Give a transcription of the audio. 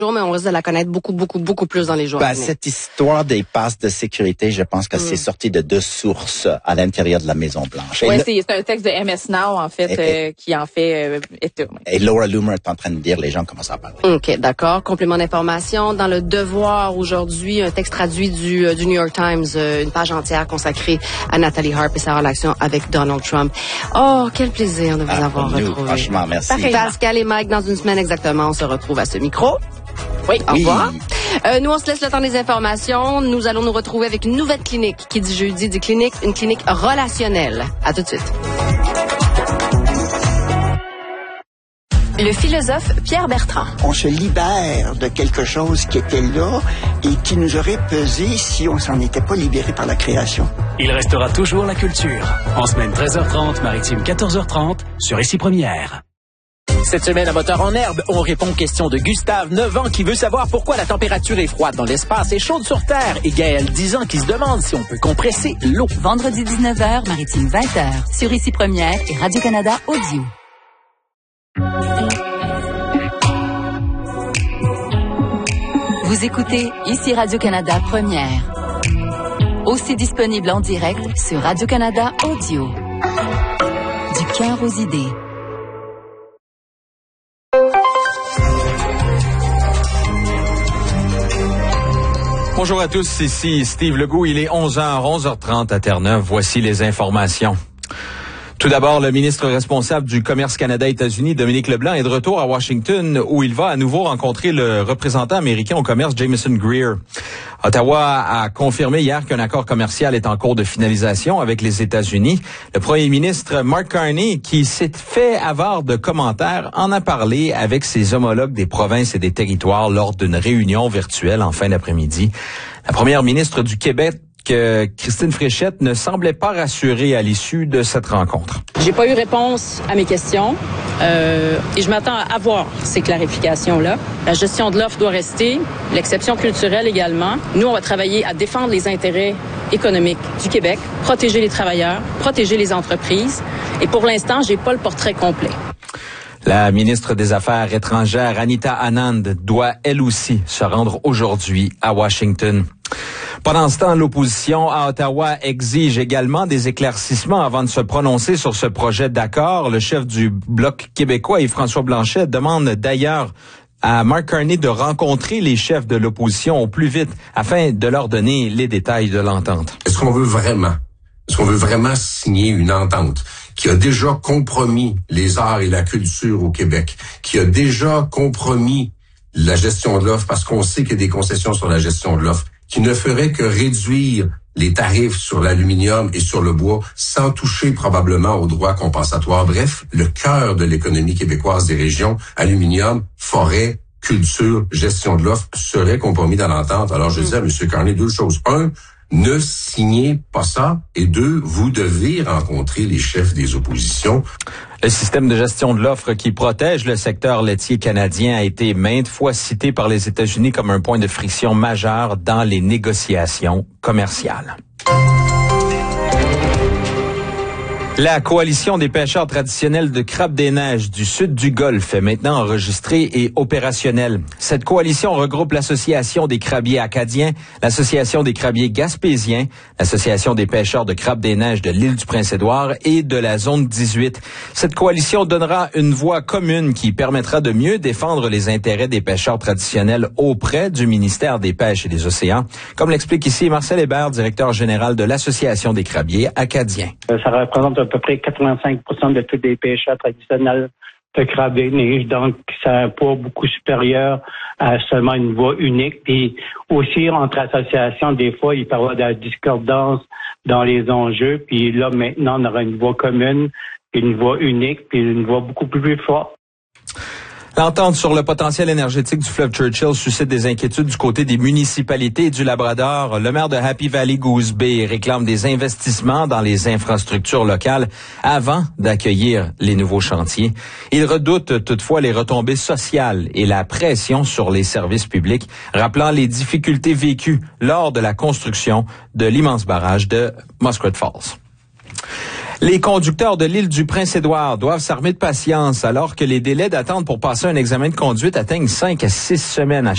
mais on risque de la connaître beaucoup plus dans les jours à venir. Cette histoire des passes de sécurité, je pense que c'est sorti de 2 sources à l'intérieur de la Maison-Blanche. Oui, c'est un texte de MS Now, en fait, qui en fait état. Et Laura Loomer est en train de dire, les gens commencent à parler. OK, d'accord. Complément d'information. Dans le Devoir, aujourd'hui, un texte traduit du New York Times, une page entière consacrée à Nathalie Harp et sa relation avec Donald Trump. Oh, quel plaisir de vous avoir retrouvé. Franchement, merci. Pascal et Mike, dans une semaine exactement, on se retrouve à ce micro. Oui, au revoir. Nous, on se laisse le temps des informations. Nous allons nous retrouver avec une nouvelle clinique. Qui dit jeudi dit clinique, une clinique relationnelle. À tout de suite. Le philosophe Pierre Bertrand. On se libère de quelque chose qui était là et qui nous aurait pesé si on s'en était pas libéré par la création. Il restera toujours la culture. En semaine 13h30, maritime 14h30, sur Ici Première. Cette semaine, à Moteur en herbe, on répond aux questions de Gustave, 9 ans, qui veut savoir pourquoi la température est froide dans l'espace et chaude sur Terre. Et Gaël, 10 ans, qui se demande si on peut compresser l'eau. Vendredi 19h, maritime 20h, sur Ici Première et Radio-Canada Audio. Vous écoutez Ici Radio-Canada Première. Aussi disponible en direct sur Radio-Canada Audio. Du cœur aux idées. Bonjour à tous, ici Steve Legault. Il est 11h30 à Terre-Neuve. Voici les informations. Tout d'abord, le ministre responsable du Commerce Canada-États-Unis, Dominique Leblanc, est de retour à Washington où il va à nouveau rencontrer le représentant américain au commerce, Jameson Greer. Ottawa a confirmé hier qu'un accord commercial est en cours de finalisation avec les États-Unis. Le premier ministre Mark Carney, qui s'est fait avare de commentaires, en a parlé avec ses homologues des provinces et des territoires lors d'une réunion virtuelle en fin d'après-midi. La première ministre du Québec, Christine Fréchette, ne semblait pas rassurée à l'issue de cette rencontre. J'ai pas eu réponse à mes questions et je m'attends à avoir ces clarifications-là. La gestion de l'offre doit rester, l'exception culturelle également. Nous, on va travailler à défendre les intérêts économiques du Québec, protéger les travailleurs, protéger les entreprises. Et pour l'instant, j'ai pas le portrait complet. La ministre des Affaires étrangères, Anita Anand, doit elle aussi se rendre aujourd'hui à Washington. Pendant ce temps, l'opposition à Ottawa exige également des éclaircissements avant de se prononcer sur ce projet d'accord. Le chef du Bloc québécois, Yves-François Blanchet, demande d'ailleurs à Mark Carney de rencontrer les chefs de l'opposition au plus vite afin de leur donner les détails de l'entente. Est-ce qu'on veut vraiment signer une entente qui a déjà compromis les arts et la culture au Québec, qui a déjà compromis la gestion de l'offre parce qu'on sait qu'il y a des concessions sur la gestion de l'offre, qui ne ferait que réduire les tarifs sur l'aluminium et sur le bois sans toucher probablement aux droits compensatoires. Bref, le cœur de l'économie québécoise des régions, aluminium, forêt, culture, gestion de l'offre, serait compromis dans l'entente. Alors je dis à M. Carney 2 choses. 1, ne signez pas ça. Et 2, vous devez rencontrer les chefs des oppositions. Le système de gestion de l'offre qui protège le secteur laitier canadien a été maintes fois cité par les États-Unis comme un point de friction majeur dans les négociations commerciales. La coalition des pêcheurs traditionnels de crabe des neiges du sud du Golfe est maintenant enregistrée et opérationnelle. Cette coalition regroupe l'Association des crabiers acadiens, l'Association des crabiers gaspésiens, l'Association des pêcheurs de crabe des neiges de l'île du Prince-Édouard et de la zone 18. Cette coalition donnera une voix commune qui permettra de mieux défendre les intérêts des pêcheurs traditionnels auprès du ministère des Pêches et des Océans, comme l'explique ici Marcel Hébert, directeur général de l'Association des crabiers acadiens. Ça représente à peu près 85% de tous les pêcheurs traditionnels de crabe des neiges, donc c'est un poids beaucoup supérieur à seulement une voie unique. Puis aussi, entre associations, des fois, il peut y avoir de la discordance dans les enjeux, puis là, maintenant, on aura une voie commune, une voie unique, puis une voie beaucoup plus forte. L'entente sur le potentiel énergétique du fleuve Churchill suscite des inquiétudes du côté des municipalités et du Labrador. Le maire de Happy Valley Goose Bay réclame des investissements dans les infrastructures locales avant d'accueillir les nouveaux chantiers. Il redoute toutefois les retombées sociales et la pression sur les services publics, rappelant les difficultés vécues lors de la construction de l'immense barrage de Muskrat Falls. Les conducteurs de l'île du Prince-Édouard doivent s'armer de patience alors que les délais d'attente pour passer un examen de conduite atteignent 5 à 6 semaines à